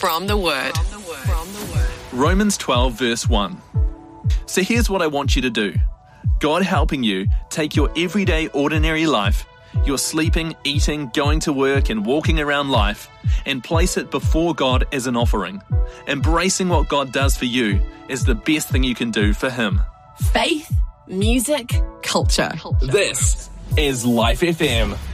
From the Word. Romans 12 verse 1. So here's what I want you to do. God helping you take your everyday ordinary life, your sleeping, eating, going to work and walking around life, and place it before God as an offering. Embracing what God does for you is the best thing you can do for Him. Faith, music, culture. This is Life FM.